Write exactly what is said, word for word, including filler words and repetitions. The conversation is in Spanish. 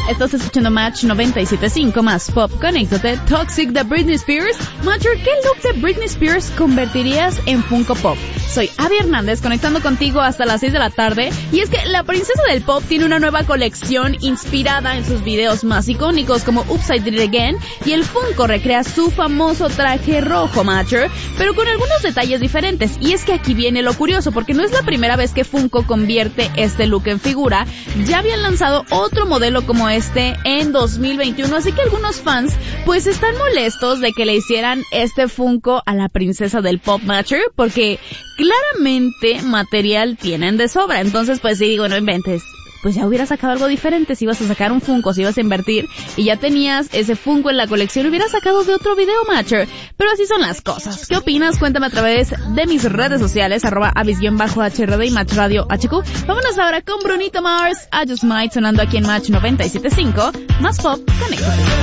Estás escuchando Match noventa y siete punto cinco más pop. Conéctate. Toxic de Britney Spears. Matcher, ¿qué look de Britney Spears convertirías en Funko Pop? Soy Abby Hernández, conectando contigo hasta las seis de la tarde. Y es que la princesa del pop tiene una nueva colección inspirada en sus videos más icónicos como Oops, I Did It Again. Y el Funko recrea su famoso traje rojo, Matcher, pero con algunos detalles diferentes. Y es que aquí viene lo curioso, porque no es la primera vez que Funko convierte este look en figura. Ya habían lanzado otro modelo como este en dos mil veintiuno, así que algunos fans pues están molestos de que le hicieran este Funko a la princesa del pop, Matcher, porque claramente material tienen de sobra. Entonces pues sí, digo, no inventes, pues ya hubieras sacado algo diferente. Si ibas a sacar un Funko, si ibas a invertir y ya tenías ese Funko en la colección, hubieras sacado de otro video, Matcher. Pero así son las cosas. ¿Qué opinas? Cuéntame a través de mis redes sociales, arroba avis-H R D y Match Radio H Q. Vámonos ahora con Brunito Mars, I Just Might, sonando aquí en Match noventa y siete punto cinco, más pop, conéctate.